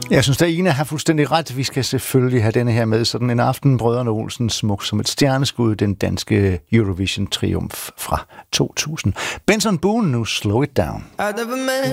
Jeg synes, at Ina har fuldstændig ret. Vi skal selvfølgelig have denne her med. Sådan en aften, Brødrene Olsen, smuk som et stjerneskud, den danske Eurovision-triumf fra 2000. Benson Boone, nu Slow It Down.